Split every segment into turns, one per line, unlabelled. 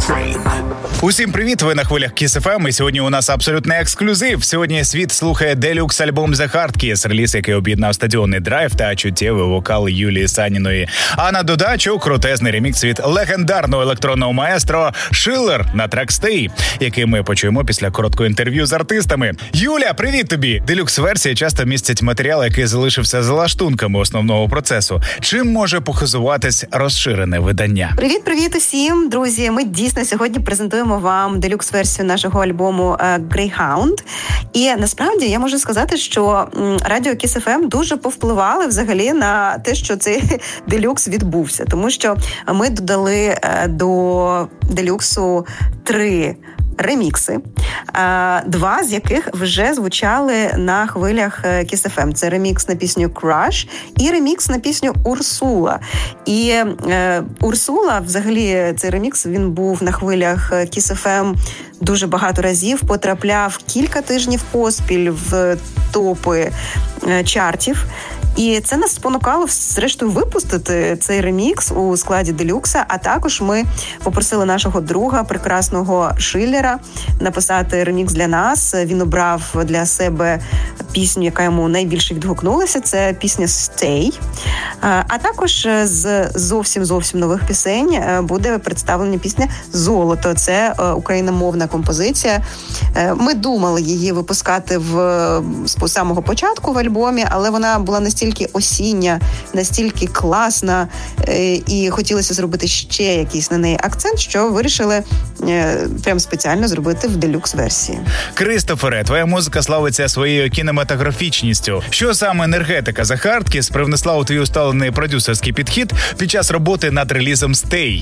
Усім привіт, ви на хвилях Kiss FM, і сьогодні у нас абсолютний ексклюзив. Сьогодні світ слухає делюкс-альбом The Hard Kiss, реліз, який об'єднав стадіонний драйв та чуттєвий вокал Юлії Саніної. А на додачу крутезний ремікс від легендарного електронного маестро Шиллер на трек Stay, який ми почуємо після короткого інтерв'ю з артистами. Юля, привіт тобі! Делюкс-версії часто містять матеріал, який залишився за лаштунками основного процесу. Чим може похизуватись розширене видання?
Привіт усім, друзі! Ми дійсно сьогодні презентуємо вам делюкс-версію нашого альбому Greyhound. І насправді я можу сказати, що радіо Kiss FM дуже повпливали взагалі на те, що цей делюкс відбувся. Тому що ми додали до делюксу 3 ремікси, 2 з яких вже звучали на хвилях Kiss FM. Це ремікс на пісню Crush і ремікс на пісню Урсула. І Урсула, взагалі, цей ремікс, він був на хвилях Kiss FM дуже багато разів, потрапляв кілька тижнів поспіль в топи чартів. І це нас спонукало, зрештою, випустити цей ремікс у складі делюкса, а також ми попросили нашого друга, прекрасного Шиллера, написати ремікс для нас. Він обрав для себе пісню, яка йому найбільше відгукнулася, це пісня «Stay». А також з зовсім нових пісень буде представлена пісня «Золото». Це україномовна композиція. Ми думали її випускати з самого початку в альбомі, але вона була настільки осіння, настільки класна, і хотілося зробити ще якийсь на неї акцент, що вирішили прям спеціально зробити в делюкс-версії.
Кристофере, твоя музика славиться своєю кінематографічністю. Що саме енергетика The Hard Kiss привнесла у твій усталений продюсерський підхід під час роботи над релізом Stay?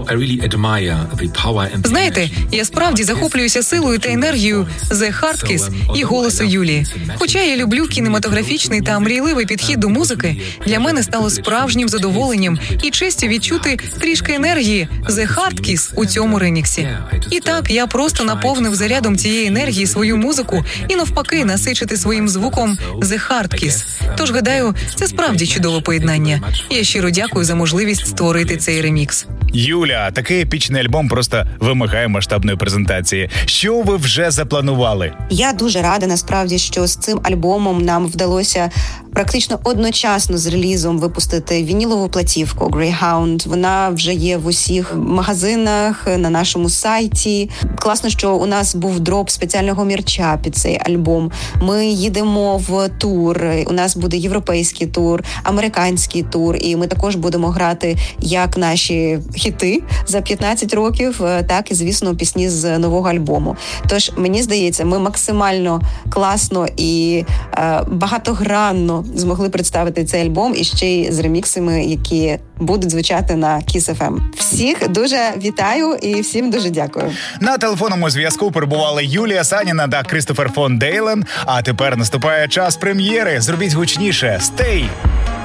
Знаєте, я справді захоплююся силою та енергією The Hard Kiss і голосу Юлії. Хоча я люблю кінематографічний та мрійливий підхід до музики, для мене стало справжнім задоволенням і честю відчути трішки енергії The Hard Kiss у цьому реміксі. І так, я просто наповнив зарядом цієї енергії свою музику і навпаки насичити своїм звуком The Hard Kiss. Тож, гадаю, це справді чудове поєднання. Я щиро дякую за можливість створити цей ремікс.
Юля, такий епічний альбом просто вимагає масштабної презентації. Що ви вже запланували?
Я дуже рада, насправді, що з цим альбомом нам вдалося практично одночасно з релізом випустити вінілову платівку Greyhound. Вона вже є в усіх магазинах, на нашому сайті. Класно, що у нас був дроп спеціального мірча під цей альбом. Ми їдемо в тур, у нас буде європейський тур, американський тур, і ми також будемо грати як наші хіти за 15 років, так і, звісно, пісні з нового альбому. Тож, мені здається, ми максимально класно і багатогранно змогли представити цей альбом і ще й з реміксами, які будуть звучати на Kiss FM. Всіх дуже вітаю і всім дуже дякую.
На телефонному зв'язку перебували Юлія Саніна та Кристофер фон Дейлен. А тепер наступає час прем'єри. Зробіть гучніше. Stay!